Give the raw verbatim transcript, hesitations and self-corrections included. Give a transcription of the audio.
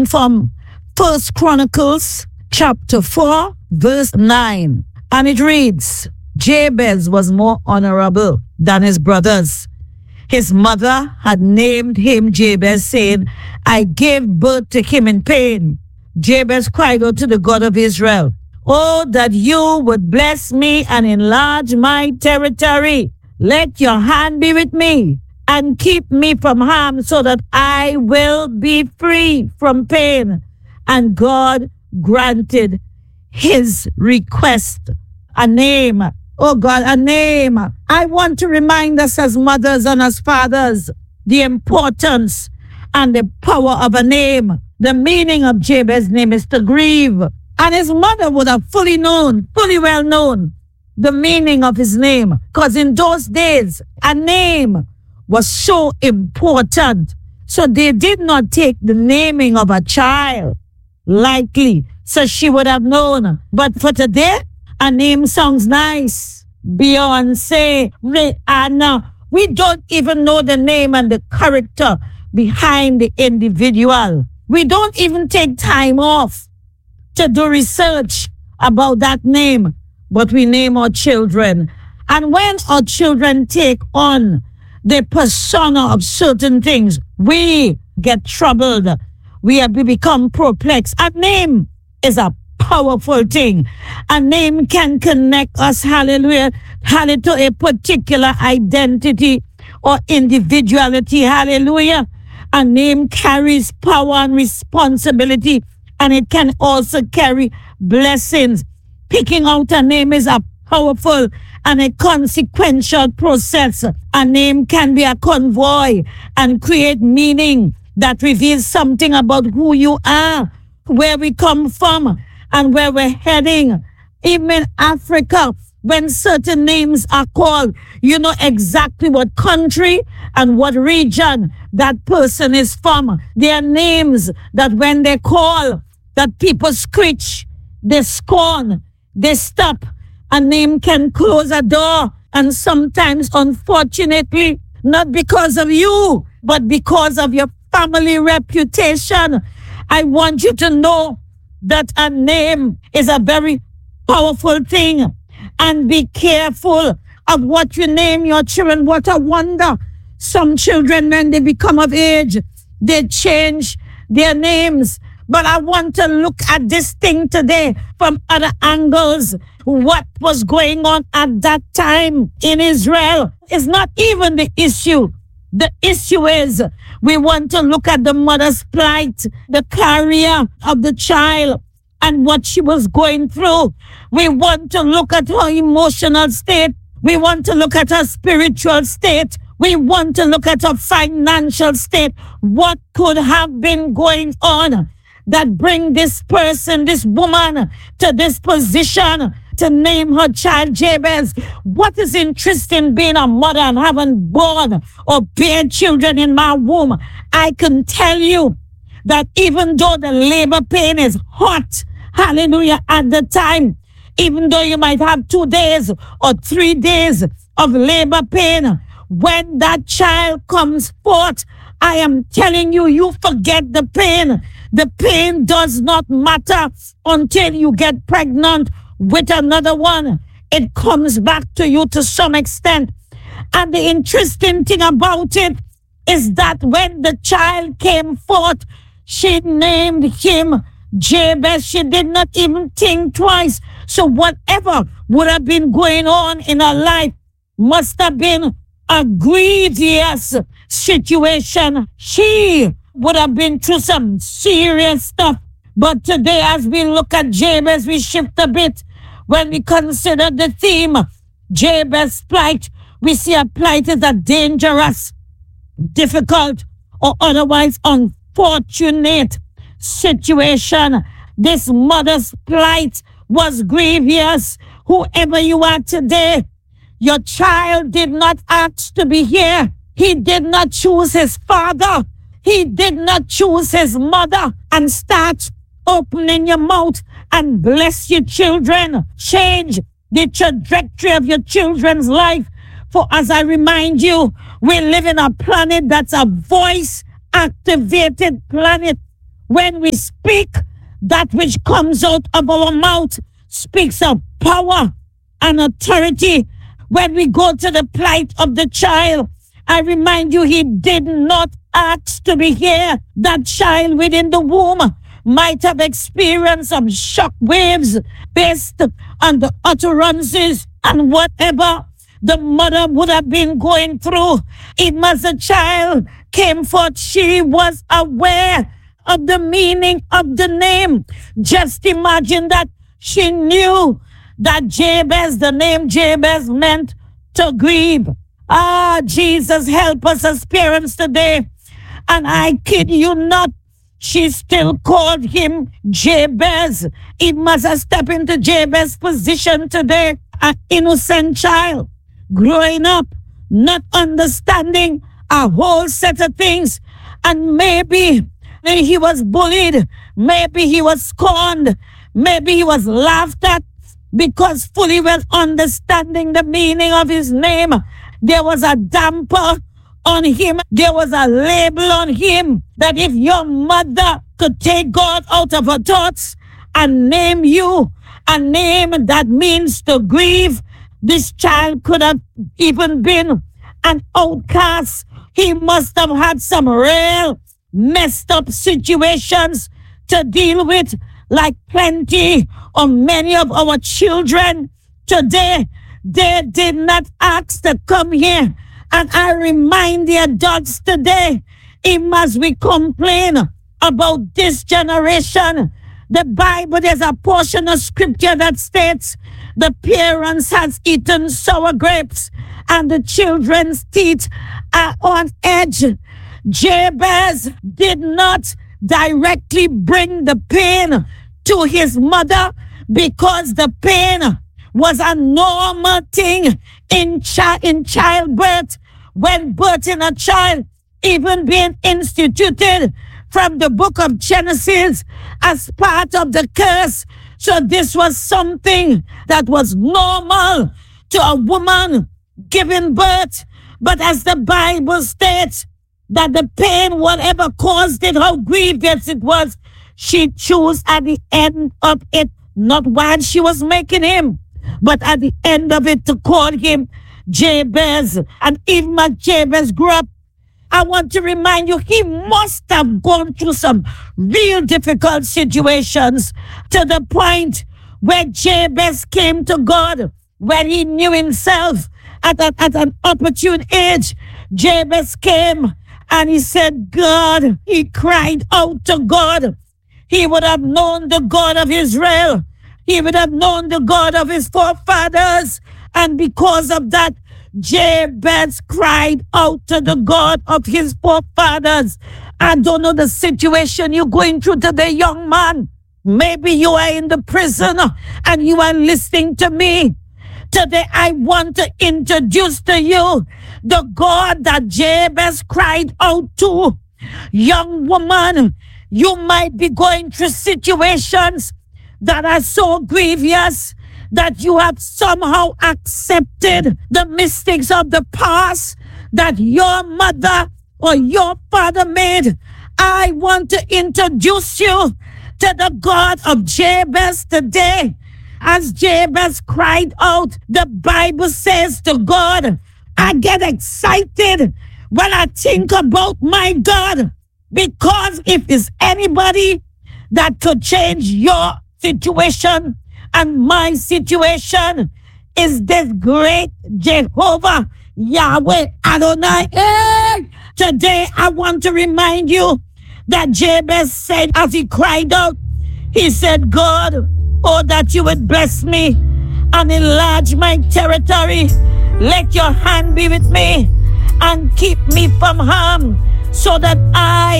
reading from First Chronicles chapter four, verse nine. And it reads, Jabez was more honorable than his brothers. His mother had named him Jabez, saying, I gave birth to him in pain. Jabez cried out to the God of Israel, Oh, that you would bless me and enlarge my territory. Let your hand be with me and keep me from harm so that I will be free from pain. And God granted his request, a name. Oh God, a name. I want to remind us as mothers and as fathers the importance and the power of a name. The meaning of Jabez's name is to grieve. And his mother would have fully known, fully well known the meaning of his name. Because in those days, a name was so important. So they did not take the naming of a child lightly. So she would have known. But for today, a name sounds nice. Beyonce, Rihanna. We don't even know the name and the character behind the individual. We don't even take time off to do research about that name, but we name our children. And when our children take on the persona of certain things, we get troubled. We have become perplexed. A name is a powerful thing. A name can connect us, hallelujah, hallelujah, to a particular identity or individuality, hallelujah. A name carries power and responsibility, and it can also carry blessings. Picking out a name is a powerful and a consequential process. A name can be a convoy and create meaning that reveals something about who you are, where we come from, and where we're heading. Even in Africa, when certain names are called, you know exactly what country and what region that person is from. There are names that when they call, that people screech, they scorn, they stop. A name can close a door, and sometimes, unfortunately, not because of you, but because of your family reputation. I want you to know that a name is a very powerful thing. And be careful of what you name your children. What a wonder. Some children, when they become of age, they change their names. But I want to look at this thing today from other angles. What was going on at that time in Israel is not even the issue. The issue is we want to look at the mother's plight, the carrier of the child, and what she was going through. We want to look at her emotional state. We want to look at her spiritual state. We want to look at her financial state. What could have been going on that bring this person, this woman, to this position to name her child Jabez? What is interesting being a mother and having born or bear children in my womb? I can tell you that even though the labor pain is hot, hallelujah, at the time, even though you might have two days or three days of labor pain, when that child comes forth, I am telling you, you forget the pain. The pain does not matter until you get pregnant with another one. It comes back to you to some extent. And the interesting thing about it is that when the child came forth, she named him Jabez. She did not even think twice. So whatever would have been going on in her life must have been a grievous situation. She would have been through some serious stuff. But today, as we look at Jabez, we shift a bit. When we consider the theme, Jabez's plight, we see a plight is a dangerous, difficult, or otherwise unfortunate situation. This mother's plight was grievous. Whoever you are today, your child did not ask to be here. He did not choose his father. He did not choose his mother. And start opening your mouth and bless your children. Change the trajectory of your children's life. For as I remind you, we live in a planet that's a voice-activated planet. When we speak, that which comes out of our mouth speaks of power and authority. When we go to the plight of the child, I remind you, he did not ask to be here. That child within the womb might have experienced some shock waves based on the utterances and whatever the mother would have been going through. Even as the child came forth, she was aware of the meaning of the name. Just imagine that she knew that Jabez, the name Jabez, meant to grieve. Ah, Jesus, help us as parents today. And I kid you not, she still called him Jabez. It must have stepped into Jabez's position today. An innocent child growing up, not understanding a whole set of things. And maybe he was bullied. Maybe he was scorned. Maybe he was laughed at because fully well understanding the meaning of his name. There was a damper on him. There was a label on him that if your mother could take God out of her thoughts and name you a name that means to grieve, this child could have even been an outcast. He must have had some real messed up situations to deal with, like plenty or many of our children today. They did not ask to come here. And I remind the adults today, even as we complain about this generation, the Bible, there's a portion of scripture that states the parents has eaten sour grapes and the children's teeth are on edge. Jabez did not directly bring the pain to his mother because the pain was a normal thing in, chi- in childbirth. When birthing a child, even being instituted from the book of Genesis as part of the curse. So this was something that was normal to a woman giving birth. But as the Bible states, that the pain, whatever caused it, how grievous it was, she chose at the end of it, not while she was making him, but at the end of it to call him Jabez. And even as Jabez grew up, I want to remind you, he must have gone through some real difficult situations to the point where Jabez came to God, when he knew himself at, a, at an opportune age. Jabez came and he said, God, he cried out to God. He would have known the God of Israel. He would have known the God of his forefathers. And because of that, Jabez cried out to the God of his forefathers. I don't know the situation you're going through today, young man. Maybe you are in the prison and you are listening to me. Today, I want to introduce to you the God that Jabez cried out to. Young woman, you might be going through situations that are so grievous that you have somehow accepted the mistakes of the past that your mother or your father made. I want to introduce you to the God of Jabez today. As Jabez cried out, the Bible says to God, I get excited when I think about my God, because if it's anybody that could change your situation and my situation, is this great Jehovah Yahweh Adonai. Hey! Today I want to remind you that Jabez said as he cried out, he said, God, oh, that you would bless me and enlarge my territory. Let your hand be with me and keep me from harm, so that I